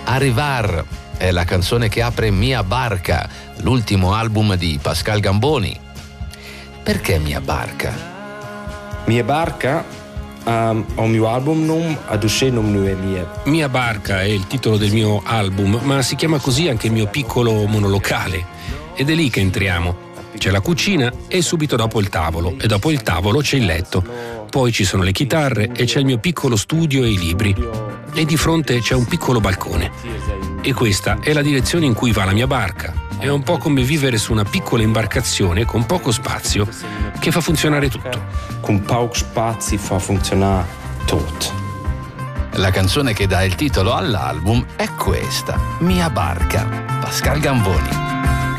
Arrivar è la canzone che apre Mia Barca, l'ultimo album di Pascal Gamboni. Perché Mia Barca? Mia Barca o mio album nome adusce nome mia. Mia Barca è il titolo del mio album, ma si chiama così anche il mio piccolo monolocale. Ed è lì che entriamo. C'è la cucina e subito dopo il tavolo, e dopo il tavolo c'è il letto. Poi ci sono le chitarre e c'è il mio piccolo studio e i libri. E di fronte c'è un piccolo balcone. E questa è la direzione in cui va la mia barca. È un po' come vivere su una piccola imbarcazione con poco spazio che fa funzionare tutto. Con pochi spazi fa funzionare tutto. La canzone che dà il titolo all'album è questa, Mia Barca, Pascal Gamboni.